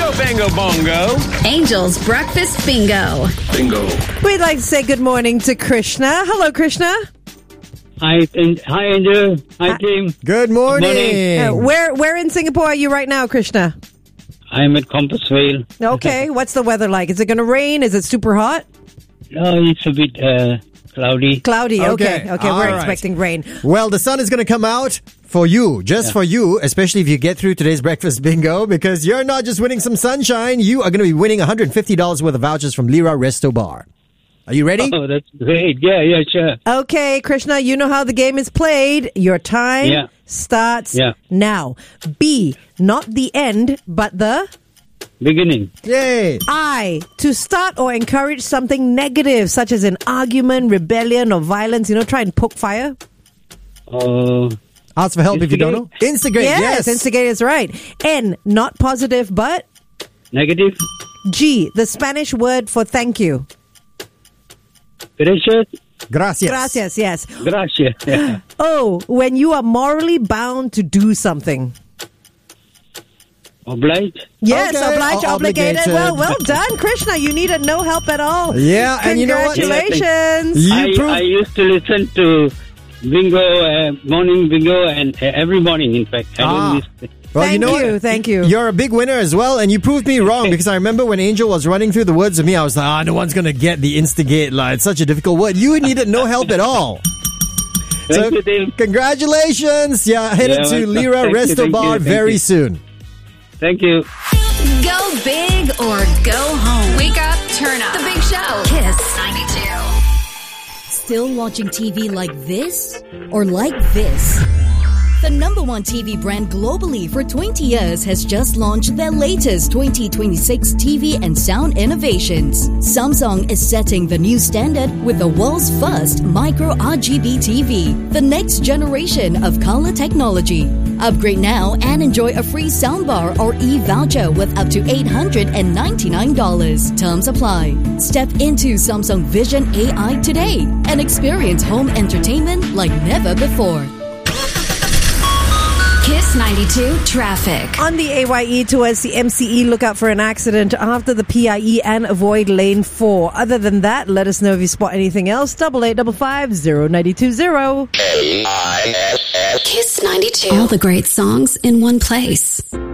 go, Bango Bongo. Angel's Breakfast Bingo. Bingo. We'd like to say good morning to Krishna. Hello, Krishna. Hi, Angel. Hi, team. Good morning. Where in Singapore are you right now, Krishna? I'm at Compassvale. Okay. What's the weather like? Is it going to rain? Is it super hot? No, it's a bit cloudy. Cloudy. Okay. All We're right. expecting rain. Well, the sun is going to come out for you, for you, especially if you get through today's breakfast bingo, because you're not just winning some sunshine, you are going to be winning $150 worth of vouchers from Lira Resto Bar. Are you ready? Oh, that's great. Yeah, sure. Okay, Krishna, you know how the game is played. Your time starts now. B, not the end, but the... beginning. Yay. I, to start or encourage something negative, such as an argument, rebellion, or violence. Try and poke fire. Ask for help if you don't know. Instigate, yes. Instigate is right. N, not positive, but... negative. G, the Spanish word for thank you. Gracias. Gracias. Gracias, yes. Gracias. Yeah. O, when you are morally bound to do something. Obliged. Yes, Okay, obliged, obligated. obligated. Well done, Krishna. You needed no help at all. Yeah, and you know what? Congratulations. I used to listen to bingo, morning bingo, and every morning, in fact. I don't miss it. Well, Thank you know you, what? thank you. You're a big winner as well, and you proved me wrong because I remember when Angel was running through the words of me, I was like, no one's going to get the instigate line. It's such a difficult word. You needed no help at all. Thank you, Dave. Congratulations. Yeah, headed to welcome. Lira Thank you, Resto thank Bar you, thank very you. soon. Thank you. Go big or go home. Wake up, turn up. The Big Show. Kiss 92. Still watching TV like this or like this? The number one TV brand globally for 20 years has just launched their latest 2026 TV and sound innovations. Samsung is setting the new standard with the world's first micro RGB TV, the next generation of color technology. Upgrade now and enjoy a free soundbar or e-voucher with up to $899. Terms apply. Step into Samsung Vision AI today and experience home entertainment like never before. Kiss 92 traffic. On the AYE towards the MCE, look out for an accident after the PIE and avoid lane 4. Other than that, let us know if you spot anything else. 8855-0920. Kiss 92. All the great songs in one place.